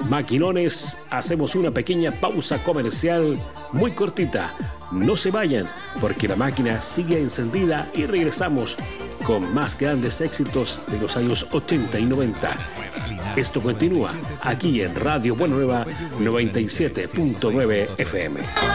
Maquinones, hacemos una pequeña pausa comercial muy cortita. No se vayan, porque la máquina sigue encendida y regresamos con más grandes éxitos de los años 80 y 90. Esto continúa aquí en Radio Buena Nueva 97.9 FM.